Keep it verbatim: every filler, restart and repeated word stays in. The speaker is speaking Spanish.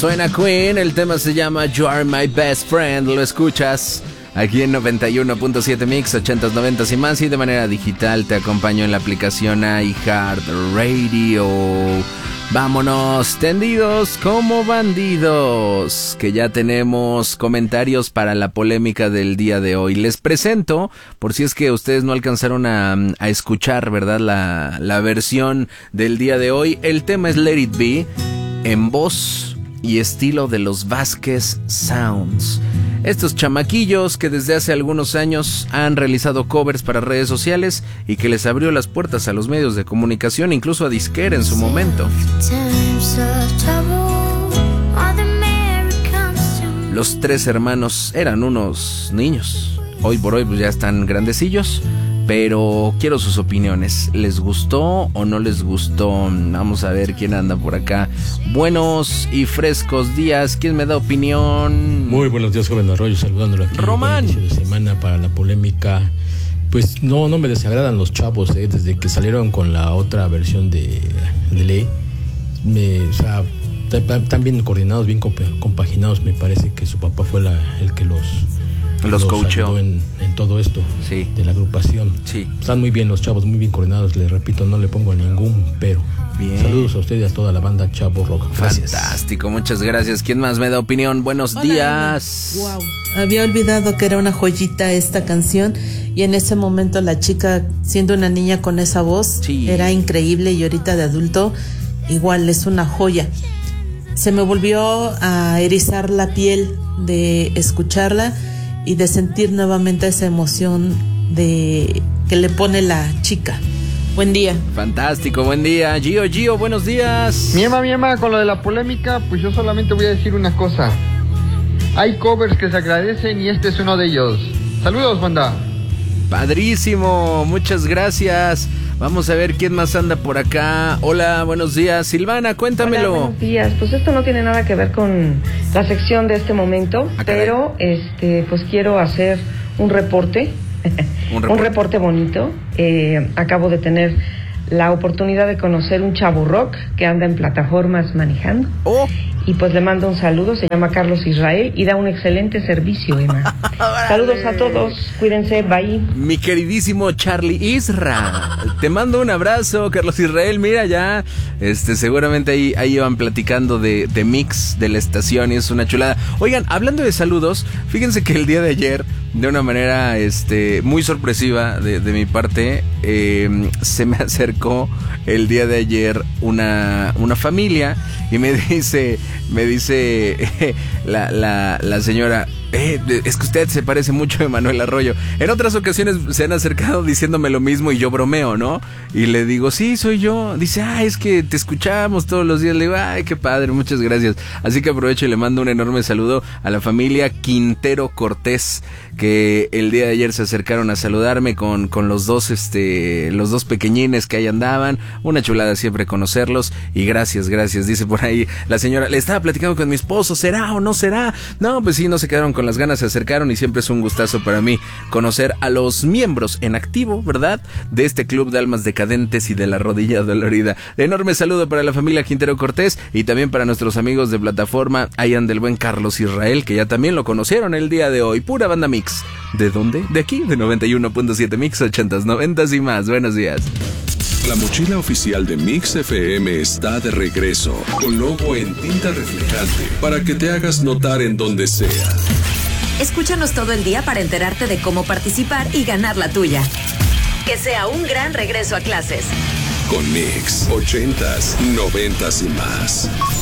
Suena Queen, el tema se llama You Are My Best Friend, lo escuchas aquí en noventa y uno punto siete Mix, ochentas, noventas y más, y de manera digital te acompaño en la aplicación iHeartRadio. Vámonos tendidos como bandidos, que ya tenemos comentarios para la polémica del día de hoy. Les presento, por si es que ustedes no alcanzaron a, a escuchar, ¿verdad? La, la versión del día de hoy. El tema es Let It Be, en voz y estilo de los Vázquez Sounds. Estos chamaquillos que desde hace algunos años han realizado covers para redes sociales y que les abrió las puertas a los medios de comunicación, incluso a disquera en su momento. Los tres hermanos eran unos niños. Hoy por hoy pues ya están grandecillos, pero quiero sus opiniones. ¿Les gustó o no les gustó? Vamos a ver quién anda por acá. Buenos y frescos días. ¿Quién me da opinión? Muy buenos días, joven Arroyo, saludándolo aquí. Román. Inicio de semana para la polémica. Pues no, no me desagradan los chavos, eh, desde que salieron con la otra versión de, de Ley. Me, o sea, están bien coordinados, bien compaginados. Me parece que su papá fue la, el que los... Los coacheó en, en todo esto, sí, de la agrupación. Sí. Están muy bien los chavos, muy bien coordinados. Les repito, no le pongo ningún pero. Bien. Saludos a usted y a toda la banda Chavo Rock. Gracias. Fantástico, muchas gracias. ¿Quién más me da opinión? Buenos Hola, días. Wow. Había olvidado que era una joyita esta canción, y en ese momento la chica, siendo una niña con esa voz, sí, era increíble, y ahorita de adulto igual es una joya. Se me volvió a erizar la piel de escucharla y de sentir nuevamente esa emoción de que le pone la chica. Buen día. Fantástico, buen día. Gio, Gio, buenos días. Mi Emma, mi Emma, con lo de la polémica, pues yo solamente voy a decir una cosa. Hay covers que se agradecen y este es uno de ellos. Saludos, banda. Padrísimo, muchas gracias. Vamos a ver quién más anda por acá. Hola, buenos días. Silvana, cuéntamelo. Hola, buenos días. Pues esto no tiene nada que ver con la sección de este momento, ah, pero este, pues quiero hacer un reporte, un reporte, un reporte bonito. Eh, acabo de tener la oportunidad de conocer un chavo rock que anda en plataformas manejando. Oh. Y pues le mando un saludo, se llama Carlos Israel y da un excelente servicio, Emma. Saludos a todos, cuídense, bye. Mi queridísimo Charlie Isra, te mando un abrazo, Carlos Israel. Mira ya, este, seguramente ahí, ahí iban platicando de, de mix de la estación y es una chulada. Oigan, hablando de saludos, fíjense que el día de ayer, de una manera este, muy sorpresiva de, de mi parte, eh, se me acercó el día de ayer una, una familia y me dice... Me dice eh, la, la, la señora, eh, es que usted se parece mucho a Emanuel Arroyo. En otras ocasiones se han acercado diciéndome lo mismo y yo bromeo, ¿no? Y le digo, sí, soy yo. Dice, ah, es que te escuchamos todos los días. Le digo, ay, qué padre, muchas gracias. Así que aprovecho y le mando un enorme saludo a la familia Quintero Cortés, que el día de ayer se acercaron a saludarme con, con los dos, este, los dos pequeñines que ahí andaban. Una chulada siempre conocerlos y gracias, gracias. Dice por ahí la señora, le estaba platicando con mi esposo, ¿será o no será? No, pues sí, no se quedaron con las ganas, se acercaron y siempre es un gustazo para mí conocer a los miembros en activo, ¿verdad? De este club de almas decadentes y de la rodilla dolorida. Enorme saludo para la familia Quintero Cortés y también para nuestros amigos de plataforma, ahí anda el buen Carlos Israel, que ya también lo conocieron el día de hoy. Pura banda mix. ¿De dónde? De aquí, de noventa y uno punto siete Mix, ochentas, noventas y más. Buenos días. La mochila oficial de Mix F M está de regreso, con logo en tinta reflejante, para que te hagas notar en donde sea. Escúchanos todo el día para enterarte de cómo participar y ganar la tuya. Que sea un gran regreso a clases. Con Mix, ochentas, noventas y más.